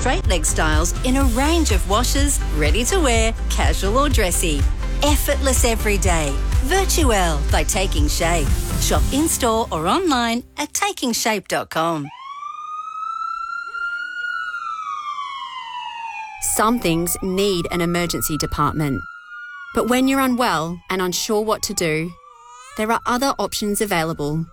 straight leg styles in a range of washes, ready to wear, casual or dressy. Effortless every day. Virtuelle by Taking Shape. Shop in-store or online at takingshape.com. Some things need an emergency department. But when you're unwell and unsure what to do, there are other options available.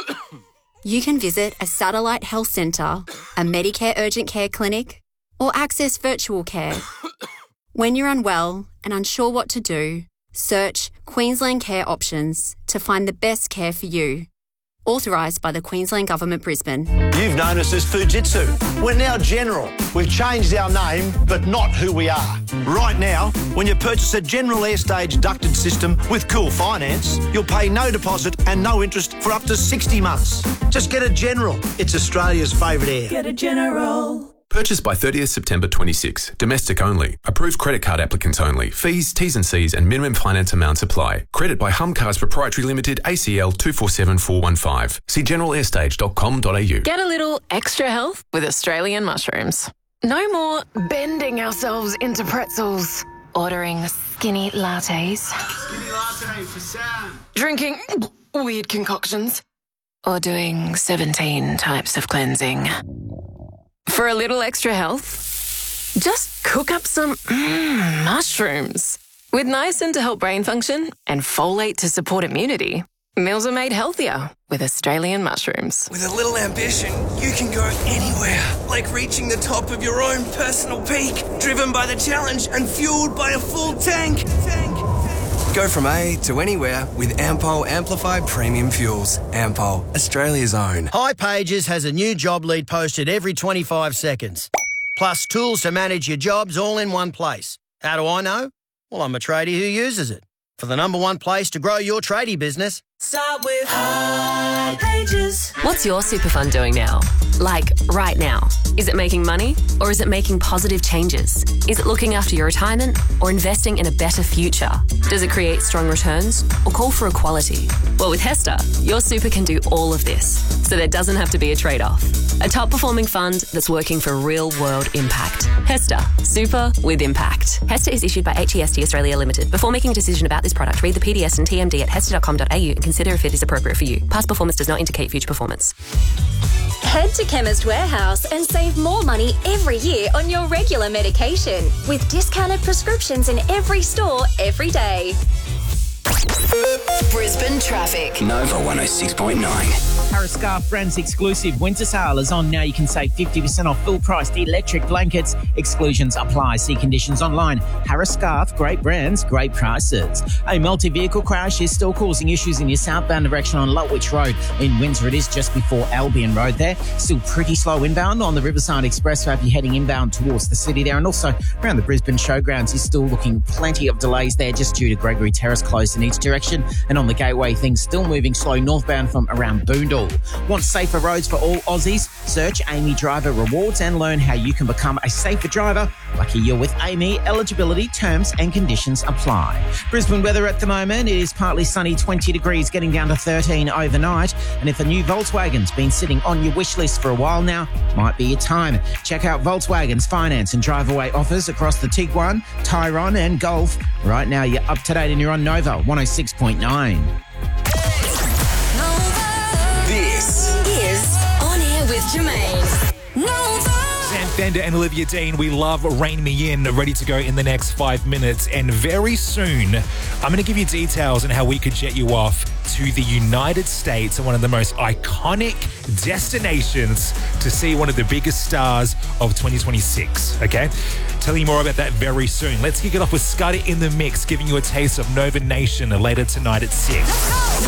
You can visit a satellite health centre, a Medicare urgent care clinic, or access virtual care. When you're unwell and unsure what to do, search Queensland Care Options to find the best care for you. Authorised by the Queensland Government, Brisbane. You've known us as Fujitsu. We're now General. We've changed our name, but not who we are. Right now, when you purchase a General Airstage ducted system with Cool Finance, you'll pay no deposit and no interest for up to 60 months. Just get a General. It's Australia's favourite air. Get a General. Purchase by 30th September 26. Domestic only. Approved credit card applicants only. Fees, T's and C's and minimum finance amounts apply. Credit by Humcars Proprietary Limited, ACL 247415. See generalairstage.com.au. Get a little extra health with Australian mushrooms. No more bending ourselves into pretzels. Ordering skinny lattes. Skinny latte for Sam. Drinking weird concoctions. Or doing 17 types of cleansing. For a little extra health, just cook up some mushrooms. With niacin to help brain function and folate to support immunity, meals are made healthier with Australian mushrooms. With a little ambition, you can go anywhere, like reaching the top of your own personal peak, driven by the challenge and fueled by a full tank. Go from A to anywhere with Ampol Amplified Premium Fuels. Ampol, Australia's own. hipages has a new job lead posted every 25 seconds. Plus tools to manage your jobs all in one place. How do I know? Well, I'm a tradie who uses it. For the number one place to grow your tradie business, Start with hipages. What's your super fund doing now? Like, right now. Is it making money or is it making positive changes? Is it looking after your retirement or investing in a better future? Does it create strong returns or call for equality? Well, with HESTA, your super can do all of this, so there doesn't have to be a trade-off. A top-performing fund that's working for real-world impact. HESTA, super with impact. HESTA is issued by HEST Australia Limited. Before making a decision about this product, read the PDS and TMD at hesta.com.au and consider if it is appropriate for you. Past performance does not indicate future performance. Head to Chemist Warehouse and save more money every year on your regular medication with discounted prescriptions in every store every day. Brisbane traffic. Nova 106.9. Harris Scarf Brands exclusive winter sale is on now. You can save 50% off full-priced electric blankets. Exclusions apply. See conditions online. Harris Scarf, great brands, great prices. A multi-vehicle crash is still causing issues in your southbound direction on Lutwich Road. In Windsor, it is just before Albion Road there. Still pretty slow inbound on the Riverside Expressway if you're heading inbound towards the city there. And also around the Brisbane Showgrounds, you're still looking plenty of delays there just due to Gregory Terrace closed in each direction. And on the Gateway, things still moving slow northbound from around Boondall. Want safer roads for all Aussies? Search Amy Driver Rewards and learn how you can become a safer driver. Lucky you're with Amy. Eligibility, terms and conditions apply. Brisbane weather at the moment is partly sunny, 20 degrees, getting down to 13 overnight. And if a new Volkswagen's been sitting on your wish list for a while now, might be your time. Check out Volkswagen's finance and drive away offers across the Tiguan, Tyrone and Golf. Right now, you're up to date and you're on Nova 106.9. This is On Air with Jermaine. Sam Fender and Olivia Dean, we love Rein Me In, ready to go in the next 5 minutes. And very soon, I'm going to give you details on how we could jet you off to the United States, one of the most iconic destinations to see one of the biggest stars of 2026, okay? Telling you more about that very soon. Let's kick it off with Scudder in the Mix, giving you a taste of Nova Nation later tonight at 6.